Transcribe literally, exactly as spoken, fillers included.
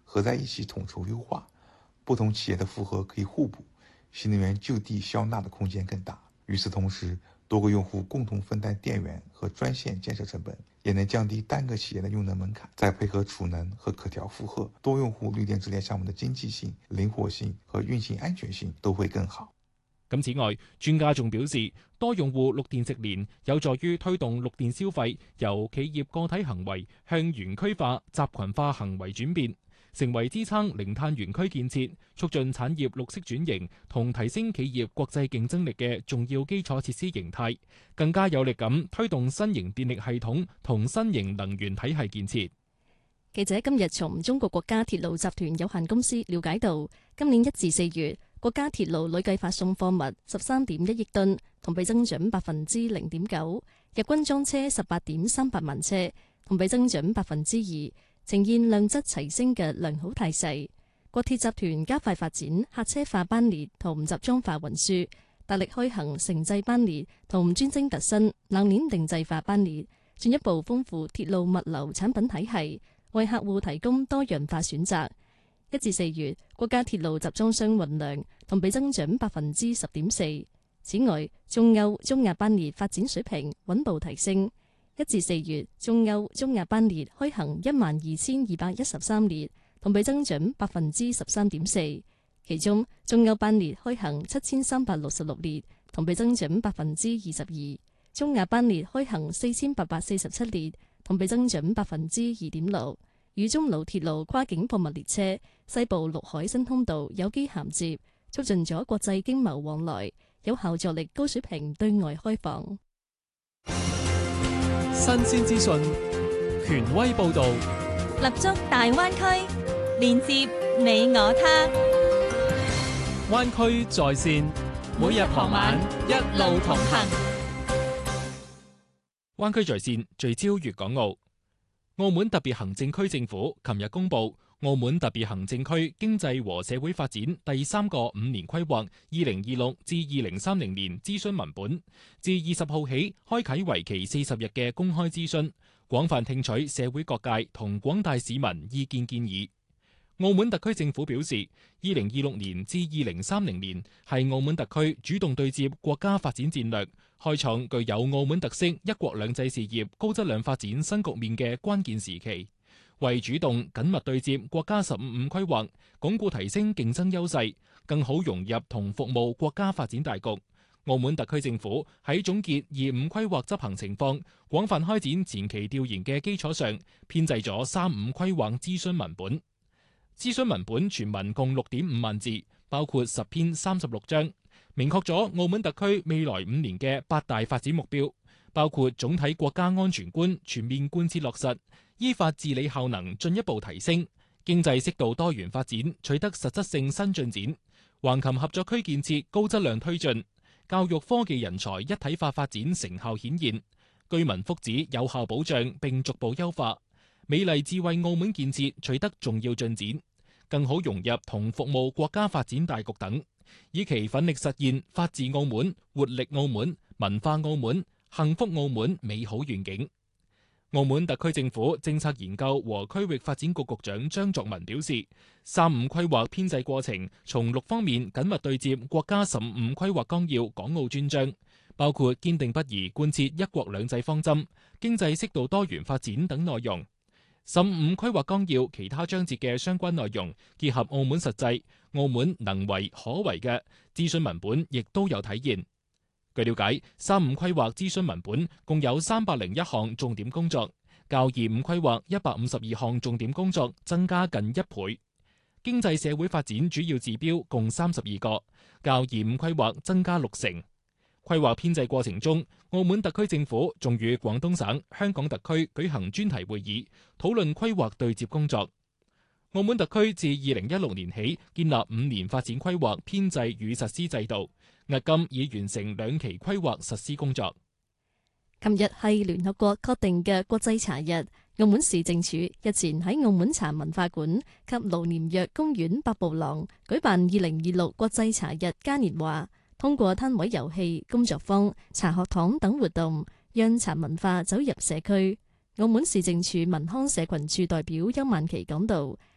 合在一起統籌優化，不同企業的負荷可以互補，新能源就地消納的空間更大。與此同時，多個用戶共同分擔電源和專線建設成本，也能降低單個企業的用能門檻。再配合儲能和可調負荷，多用戶綠電直連項目的經濟性、靈活性和運行安全性都會更好。 咁此外，專家仲表示，多用戶綠電直連有助於推動綠電消費由企業個體行為向園區化、集群化行為轉變，成為支撐零碳園區建設、促進產業綠色轉型同提升企業國際競爭力嘅重要基礎設施形態，更加有力咁推動新型電力系統同新型能源體系建設。 記者今日從中國國家鐵路集團有限公司了解到，今年一至四月，國家鐵路累計發送貨物十三點一億噸，同比增長百分之零點九；日均裝車十八點三八萬車，同比增長百分之二，呈現量質齊升嘅良好態勢。國鐵集團加快發展客車化班列同集裝化運輸，大力開行城際班列同專精特新冷鏈定制化班列，進一步豐富鐵路物流產品體系，為客戶提供多樣化選擇。一至四月，國家鐵路集裝箱運量同比增長百分之十點四。此外，中歐、中亞班列發展水平穩步提升。一至四月，中歐、中亞班列開行一萬二千二百一十三列，同比增長百分之十三點四。其中，中歐班列開行七千三百六十六列，同比增長百分之二十二；中亞班列開行四千八百四十七列，同比增長百分之二點六。與中老鐵路跨境貨物列車西部陸海新通道有機銜接，促進咗國際經貿往來，有效助力高水平對外開放。 新鮮資訊，權威報導， 立足大灣區，連接你我他。 灣區在線，每日傍晚一路同行。 灣區在線聚焦粵港澳。澳門特別行政區政府琴日公布《澳門特別行政區經濟和社會發展第三個五年規劃（二零二六至二零三零年）》諮詢文本，自二十號起開啟為期四十日嘅公開諮詢，廣泛聽取社會各界同廣大市民意見建議。澳門特區政府表示，二零二六年至二零三零年係澳門特區主動對接國家發展戰略，開創具有澳門特色一國兩制事業高質量發展新局面嘅關鍵時期，為主動緊密對接國家十五五規劃，鞏固提升競爭優勢，更好融入同服務國家發展大局。澳門特區政府喺總結二五規劃執行情況，廣泛開展前期調研嘅基礎上，編製咗三五規劃諮詢文本。諮詢文本全文共六點五萬字，包括十篇三十六章，明確咗澳門特區未來五年嘅八大發展目標，包括總體國家安全觀全面貫徹落實，依法治理效能進一步提升，經濟適度多元發展取得實質性新進展，橫琴合作區建設高質量推進，教育科技人才一體化發展成效顯現，居民福祉有效保障並逐步優化，美麗智慧澳門建設取得重要進展，更好融入同服務國家發展大局等，以期奮力實現法治澳門、活力澳門、文化澳門、幸福澳門美好願景。澳門特區政府政策研究和區域發展局局長張作文表示，三五規劃編製過程從六方面緊密對接國家十五五規劃綱要港澳專章，包括堅定不移貫徹一國兩制方針、經濟適度多元發展等內容。十五五規劃綱要其他章節嘅相關內容，結合澳門實際、澳門能為可為嘅諮詢文本，亦都有體現。據了解，三五規劃諮詢文本共有三百零一項重點工作，較二五規劃一百五十二項重點工作增加近一倍。經濟社會發展主要指標共三十二個，較二五規劃增加六成。規劃編製過程中，澳門特區政府仲與廣東省、香港特區舉行專題會議，討論規劃對接工作。澳門特區自二零一六年起建立五年發展規劃編製與實施制度，迄今已完成兩期規劃實施工作。 琴日係聯合國確定嘅國際茶日，澳門市政署日前喺澳門茶文化館及盧廉若公園百步廊舉辦二零二六國際茶日嘉年華。通過攤位遊戲、工作坊、茶學堂等活動，讓茶文化走入社區。澳門市政署文康社群處代表邱萬琪講道，